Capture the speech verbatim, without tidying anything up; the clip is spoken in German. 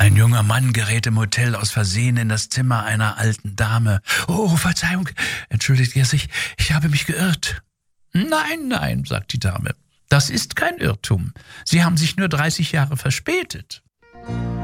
Ein junger Mann gerät im Hotel aus Versehen in das Zimmer einer alten Dame. »Oh, Verzeihung«, entschuldigt er sich, »ich habe mich geirrt.« »Nein, nein«, sagt die Dame, »das ist kein Irrtum. Sie haben sich nur dreißig Jahre verspätet.«